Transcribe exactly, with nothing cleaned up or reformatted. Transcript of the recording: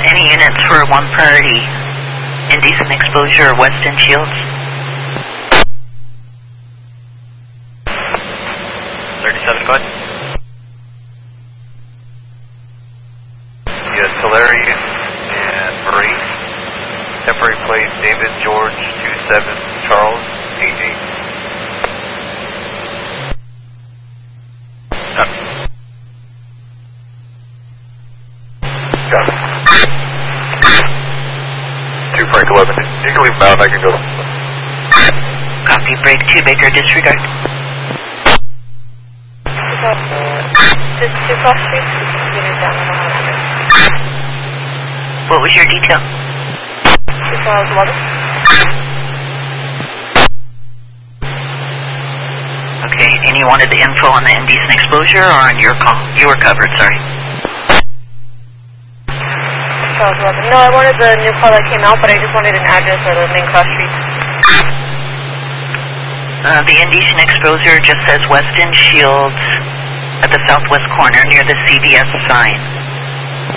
any units for one priority, indecent exposure, West End Shields? thirty-seven, go ahead. Yes, Tulare and Marie. Temporary plate, David George, two seven, Charles, eight eight. Got it. two Frank eleven. You can leave him out, I can go. Copy, break two, Baker, disregard. Just two cross streets, unit down on one hundred. What was your detail? two Charles eleven. Okay, and you wanted the info on the indecent exposure or on your call? You were covered, sorry. Charles eleven. No, I wanted the new call that came out, but I just wanted an address or the main cross street. Uh, the indecent exposure just says West End Shields at the southwest corner near the C B S sign.